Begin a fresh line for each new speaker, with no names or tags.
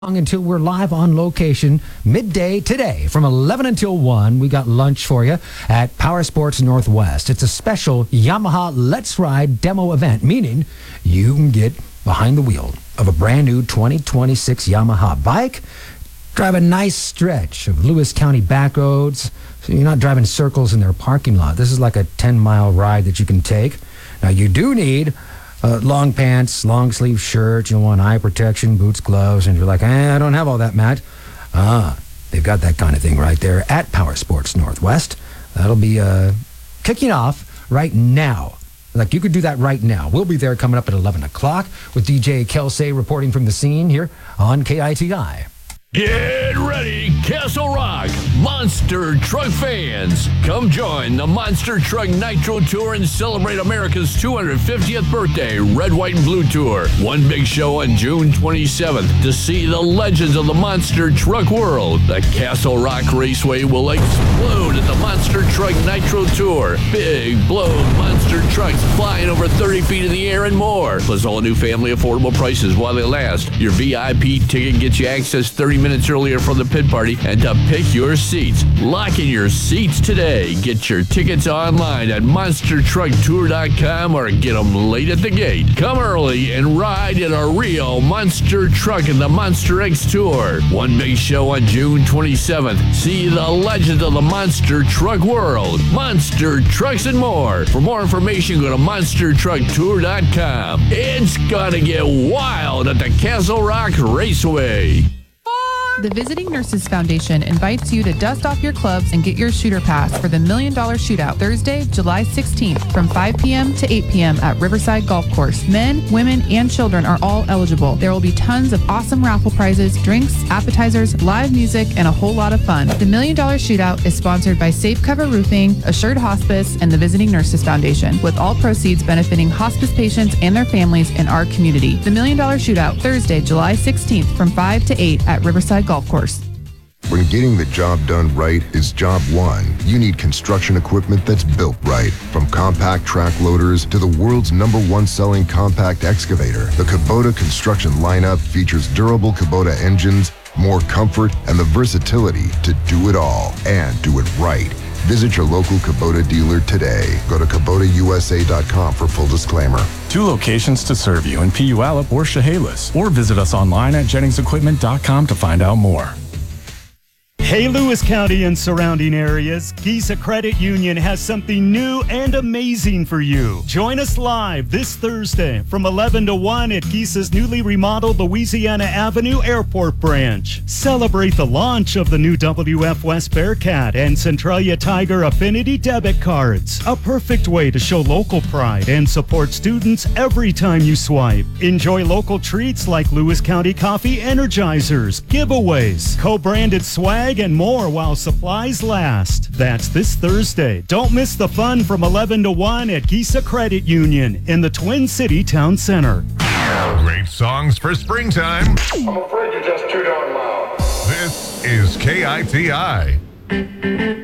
until we're live on location midday today from 11 until 1. We got lunch for you at Power Sports Northwest. It's a special Yamaha Let's Ride demo event, meaning you can get behind the wheel of a brand new 2026 Yamaha bike, drive a nice stretch of Lewis County back roads, so you're not driving circles in their parking lot. This is like a 10-mile ride that you can take. Now, you do need long pants, long sleeve shirt, you want eye protection, boots, gloves, and you're like, I don't have all that, Matt. They've got that kind of thing right there at Power Sports Northwest. That'll be kicking off right now. Like, you could do that right now. We'll be there coming up at 11 o'clock with DJ Kelsey reporting from the scene here on KITI.
Get ready, Castle Rock Monster Truck fans. Come join the Monster Truck Nitro Tour and celebrate America's 250th birthday Red, White, and Blue Tour. One big show on June 27th to see the legends of the Monster Truck world. The Castle Rock Raceway will explode at the Monster Truck Nitro Tour. Big, blown monster trucks flying over 30 feet in the air and more. Plus all new family affordable prices while they last. Your VIP ticket gets you access 30 minutes earlier for the pit party and to pick your seats. Lock in your seats today. Get your tickets online at monstertrucktour.com or get them late at the gate. Come early and ride in a real monster truck in the Monster X Tour. One big show on June 27th. See the legends of the Monster Truck world. Monster Trucks and more. For more information, go to monstertrucktour.com. It's gonna get wild at the Castle Rock Raceway.
The Visiting Nurses Foundation invites you to dust off your clubs and get your shooter pass for the $1 Million Shootout Thursday, July 16th from 5 p.m. to 8 p.m. at Riverside Golf Course. Men, women, and children are all eligible. There will be tons of awesome raffle prizes, drinks, appetizers, live music, and a whole lot of fun. The $1 Million Shootout is sponsored by Safe Cover Roofing, Assured Hospice, and the Visiting Nurses Foundation, with all proceeds benefiting hospice patients and their families in our community. The $1 Million Shootout Thursday, July 16th from 5 to 8 at Riverside Golf Course.
When getting the job done right is job one, you need construction equipment that's built right. From compact track loaders to the world's #1 selling compact excavator, the Kubota construction lineup features durable Kubota engines, more comfort, and the versatility to do it all and do it right. Visit your local Kubota dealer today. Go to KubotaUSA.com for full disclaimer.
2 locations to serve you in Puyallup or Chehalis, or visit us online at JenningsEquipment.com to find out more.
Hey, Lewis County and surrounding areas, Giza Credit Union has something new and amazing for you. Join us live this Thursday from 11 to 1 at Giza's newly remodeled Louisiana Avenue Airport branch. Celebrate the launch of the new WF West Bearcat and Centralia Tiger Affinity debit cards. A perfect way to show local pride and support students every time you swipe. Enjoy local treats like Lewis County Coffee Energizers, giveaways, co-branded swag, and more while supplies last. That's this Thursday. Don't miss the fun from 11 to 1 at Giza Credit Union in the Twin City Town Center.
Great songs for springtime.
I'm afraid you're just too darn loud.
This is KITI.